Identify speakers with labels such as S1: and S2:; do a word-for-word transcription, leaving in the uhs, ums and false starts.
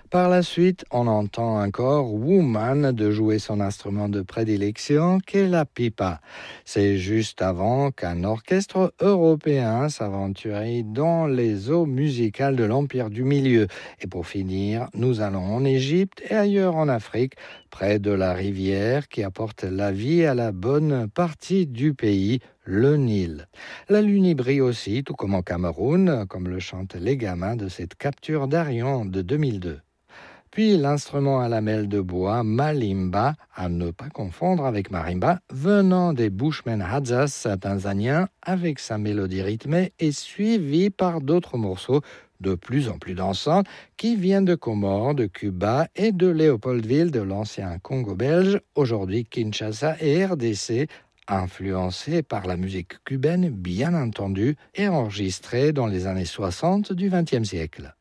S1: Par la suite, on entend encore Woman de jouer son instrument de prédilection qu'est la pipa. C'est juste avant qu'un orchestre européen s'aventure dans les eaux musicales de l'Empire du Milieu. Et pour finir, nous allons en Égypte et ailleurs en Afrique, près de la rivière qui apporte la vie à la bonne partie du pays, le Nil. La lune y brille aussi, tout comme au Cameroun, comme le chantent les gamins de cette capture d'Arion de deux mille deux. Puis l'instrument à lamelles de bois, malimba, à ne pas confondre avec marimba, venant des Bushmen Hadzas tanzaniens, avec sa mélodie rythmée et suivie par d'autres morceaux de plus en plus dansants qui viennent de Comores, de Cuba et de Léopoldville, de l'ancien Congo belge, aujourd'hui Kinshasa et R D C, influencés par la musique cubaine bien entendu et enregistrée dans les années soixante du vingtième siècle.